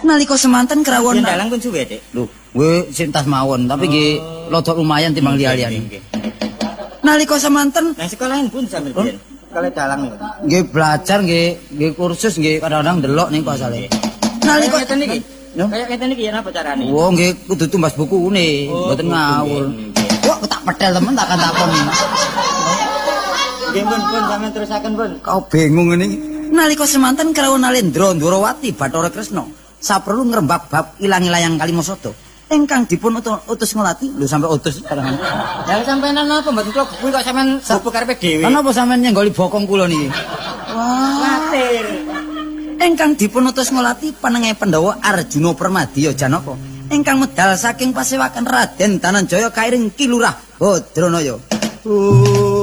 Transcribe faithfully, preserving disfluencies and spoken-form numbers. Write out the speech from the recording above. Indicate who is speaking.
Speaker 1: Nalika semanten krawon
Speaker 2: dalang pun suwe, Dik.
Speaker 1: Lho, kowe sing tas mawon, tapi nggih rada lumayan timbang liya-liyane. Nalika semanten
Speaker 2: nang sekolahan pun sambil biyen. Sekolah dalang niku.
Speaker 1: Nggih belajar nggih, nggih kursus nggih kadang-kadang delok niku asale. Nalika
Speaker 2: ngeten iki. Kayak ngeten iki ya napa carane?
Speaker 1: Oh, nggih kudu tumbas bukune, mboten ngawur. Kok tak pedel temen tak kan takoni.
Speaker 2: Nggih pun pun sampean terusaken pun.
Speaker 1: Kau bingung ngene iki. Nalika semanten krawon Nalendra Ndrawati Bathara Kresna saperlu ngrembak bab ilangi layang Kalimasada ingkang dipun utus Ngolati lho sampe utus kadang.
Speaker 2: Ya sampean napa mboten kula kuwi kok sampean buku karepe dhewe.
Speaker 1: Napa sampean nyenggoli bokong kula niki? Wah,
Speaker 2: matir.
Speaker 1: Ingkang dipun utus Ngolati panenge Pandhawa Arjuna Permadya Janaka ingkang medal saking pasewakan Raden Dananjaya kairing Ki Lurah Badranaya. Oh